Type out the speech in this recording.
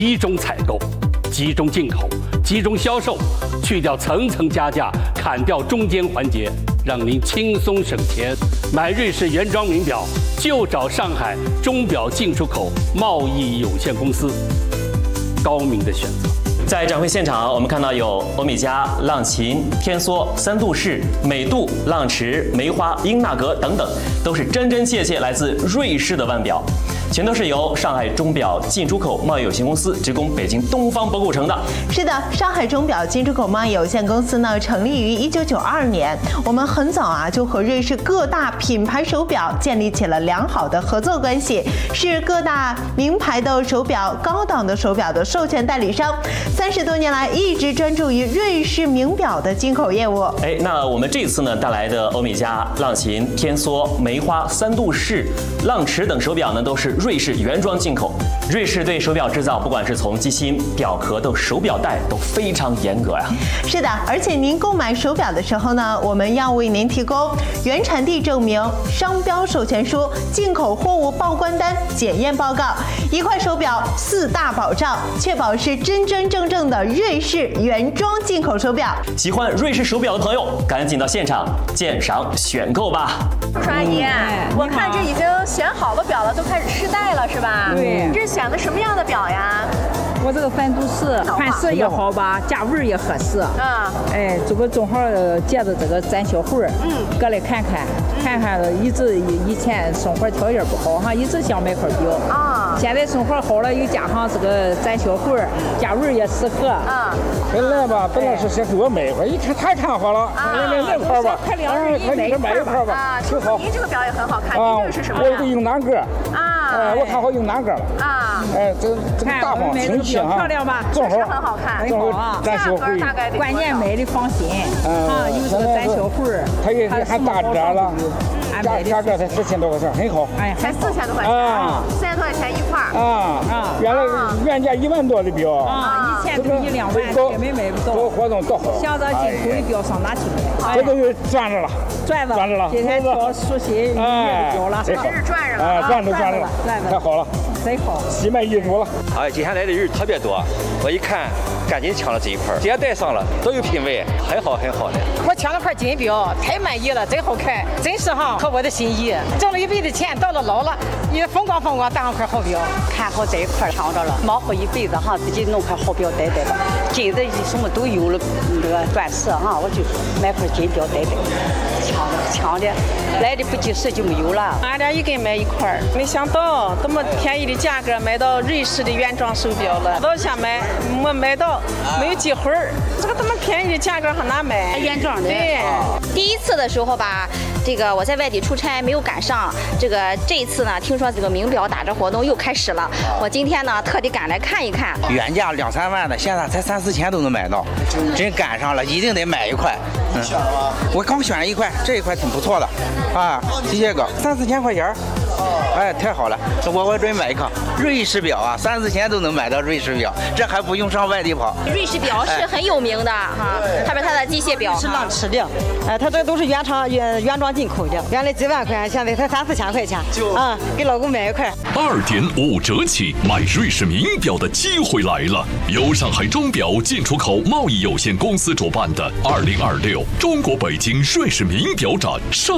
集中采购、集中进口、集中销售，去掉层层加价，砍掉中间环节，让您轻松省钱。买瑞士原装名表就找上海钟表进出口贸易有限公司，高明的选择。 在展会现场，我们看到有欧米茄、浪琴、天梭、三度式、美度、浪驰、梅花、英纳格等等，都是真真切切来自瑞士的腕表，全都是由上海钟表进出口贸易有限公司直供北京东方博古城的。 是的，上海钟表进出口贸易有限公司呢，成立于1992年。我们很早就和瑞士各大品牌手表建立起了良好的合作关系，是各大名牌的手表、高档的手表的授权代理商。30多年来，一直专注于瑞士名表的进口业务。 那我们这次呢带来的欧米茄、浪琴、天梭、梅花、三度式、浪驰等手表呢，都是瑞士原装进口。瑞士对手表制造，不管是从机芯、表壳到手表带，都非常严格呀。 是的，而且您购买手表的时候呢，我们要为您提供原产地证明、商标授权书、进口货物报关单、检验报告，一块手表4大保障，确保是真真正正的瑞士原装进口手表。 喜欢瑞士手表的朋友，赶紧到现场鉴赏选购吧。 叔叔阿姨，我看这已经选好了表了，都开始试戴了，是吧？ 对。 这是选的什么样的表呀？ 我这个三度式，款式也好吧，价位也合适。这个正好借着这个展销会儿，过来看看，一直以前生活条件不好哈，一直想买块表啊。现在生活好了，又加上这个展销会儿，价位也适合。 本来是想给我买一块，一看太看好了，买块吧， 快买一块吧，挺好。 您这个表也很好看，您这个是什么？ 我有个英南格我看好英南格了这个大方挺细漂亮吧？ 确实很好看， 正好展销会， 关键买的放心有这个展销会， 它也还打折了。价格才4000多块钱，很好。 才4000多块钱，4000多块钱一块原价1万多的表 1000多1-2万，根本买不到。 这个活动多好， 想着进口的表上哪去买？ 这都是赚着了。 今天挑熟悉表了， 真是赚着了， 赚着了，太好了， 贼好， 喜满意足了。 今天来的人特别多，我一看赶紧抢了这一块，直接戴上了，都有品位，很好的。 我抢了块金表，太满意了，真好看，真是合我的心意。挣了一辈子钱，到了老了也风光当上块好表。 看好这一块抢着了，忙活一辈子自己弄块好表戴吧。金子什么都有了，那个钻石我就买块金表戴。抢的，来的不及时就没有了。 俺俩一个买一块，没想到这么便宜的价格买到瑞士的原装手表了。老想买，没买到，没有机会。这个这么便宜的价格很难买。 原装的。 对。 第一次的时候吧，这个我在外地出差没有赶上。这一次呢，听说这个名表打折活动又开始了，我今天呢特地赶来看一看。 原价2-3万的，现在才3-4千都能买到，真赶上了，一定得买一块。我刚选了一块，这一块挺不错的谢谢哥，3-4千块钱。太好了，我准买一个瑞士表3-4千都能买到瑞士表，这还不用上外地跑。 瑞士表是很有名的特别它的机械表是浪驰的，它这都是原装进口的，原来几万块，现在才3-4千块钱给老公买一块。 2.5折起买瑞士名表的机会来了！由上海钟表进出口贸易有限公司主办的2026中国北京瑞士名表展上